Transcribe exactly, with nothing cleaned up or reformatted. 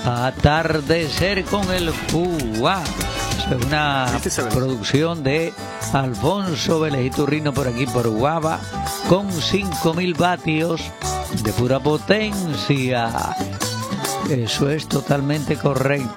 Atardecer con el Cuba. Es una producción de Alfonso Vélez y Turrino por aquí por Guava, con cinco mil vatios de pura potencia. Eso es totalmente correcto.